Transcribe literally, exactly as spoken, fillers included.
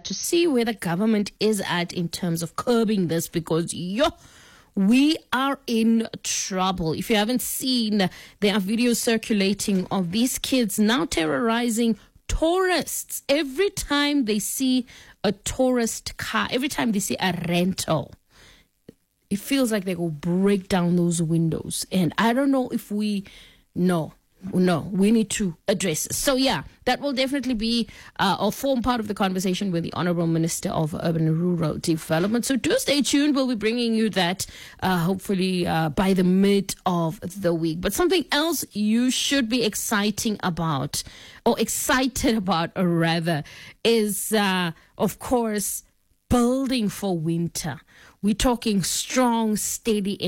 to see where the government is at in terms of curbing this, because yo, we are in trouble. If you haven't seen, there are videos circulating of these kids now terrorizing tourists. Every time they see a tourist car, every time they see a rental, it feels like they will break down those windows. And I don't know if we know. No, we need to address this. So, yeah, that will definitely be uh, or form part of the conversation with the Honorable Minister of Urban and Rural Development. So do stay tuned. We'll be bringing you that uh, hopefully uh, by the mid of the week. But something else you should be exciting about, or excited about, or rather, is, uh, of course, building for winter. We're talking strong, steady